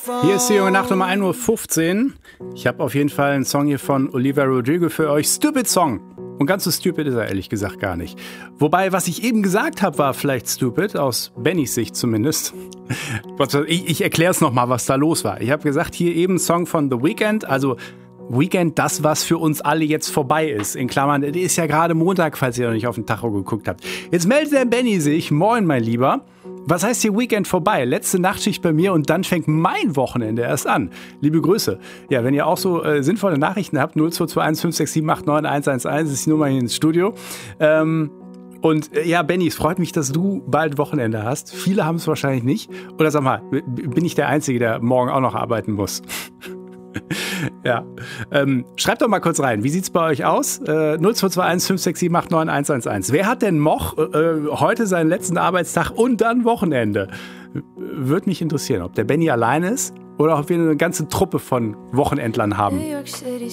Hier ist die junge Nacht um 1:15 Uhr. Ich habe auf jeden Fall einen Song hier von Olivia Rodrigo für euch. Stupid Song. Und ganz so stupid ist er ehrlich gesagt gar nicht. Wobei, was ich eben gesagt habe, war vielleicht stupid, aus Bennys Sicht zumindest. Ich erkläre es nochmal, was da los war. Ich habe gesagt, hier eben ein Song von The Weeknd, also Weekend, das, was für uns alle jetzt vorbei ist. In Klammern, es ist ja gerade Montag, falls ihr noch nicht auf den Tacho geguckt habt. Jetzt meldet der Benny sich. Moin, mein Lieber. Was heißt hier Weekend vorbei? Letzte Nachtschicht bei mir und dann fängt mein Wochenende erst an. Liebe Grüße. Ja, wenn ihr auch so sinnvolle Nachrichten habt, 0221 567 89 111 ist die Nummer hier ins Studio. Und ja, Benny, es freut mich, dass du bald Wochenende hast. Viele haben es wahrscheinlich nicht. Oder sag mal, bin ich der Einzige, der morgen auch noch arbeiten muss? Ja, schreibt doch mal kurz rein. Wie sieht's bei euch aus? 0221 567 89 111. Wer hat denn heute seinen letzten Arbeitstag und dann Wochenende? Würde mich interessieren, ob der Benny allein ist oder ob wir eine ganze Truppe von Wochenendlern haben.